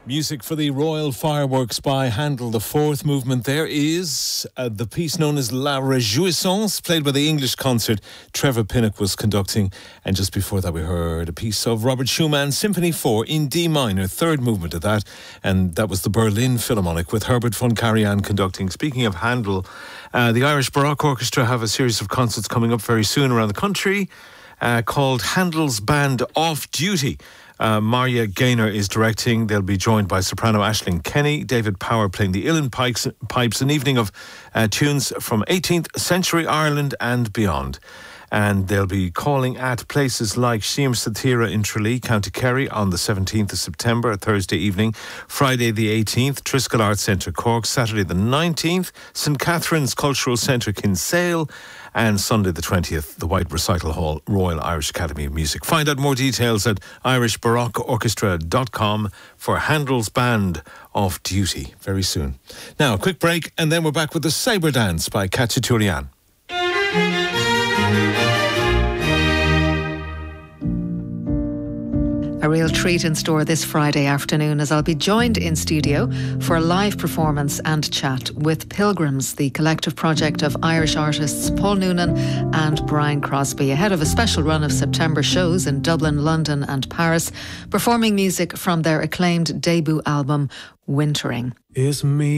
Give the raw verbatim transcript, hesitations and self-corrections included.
Music for the Royal Fireworks by Handel. The fourth movement there is uh, the piece known as La Réjouissance, played by the English concert Trevor Pinnock was conducting. And just before that we heard a piece of Robert Schumann's Symphony four in D minor, third movement of that. And that was the Berlin Philharmonic with Herbert von Karajan conducting. Speaking of Handel, uh, the Irish Baroque Orchestra have a series of concerts coming up very soon around the country uh, called Handel's Band Off Duty. Uh, Marja Gaynor is directing. They'll be joined by soprano Aisling Kenny, David Power playing the uilleann pipes, pipes an evening of uh, tunes from eighteenth century Ireland and beyond. And they'll be calling at places like Siam Satira in Tralee, County Kerry on the seventeenth of September, a Thursday evening. Friday the eighteenth, Triskel Arts Centre Cork. Saturday the nineteenth, St Catherine's Cultural Centre Kinsale. And Sunday the twentieth, the White Recital Hall, Royal Irish Academy of Music. Find out more details at irish baroque orchestra dot com for Handel's Band Off Duty very soon. Now, a quick break, and then we're back with the Sabre Dance by Khachaturian. A real treat in store this Friday afternoon as I'll be joined in studio for a live performance and chat with Pilgrims, the collective project of Irish artists Paul Noonan and Brian Crosby, ahead of a special run of September shows in Dublin, London and Paris, performing music from their acclaimed debut album, Wintering. It's me.